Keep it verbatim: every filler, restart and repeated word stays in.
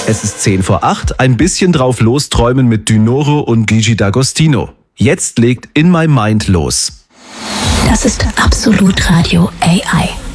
Es ist zehn vor acht, ein bisschen drauf losträumen mit Dynoro und Gigi D'Agostino. Jetzt legt In My Mind los. Das ist Absolut Radio A I.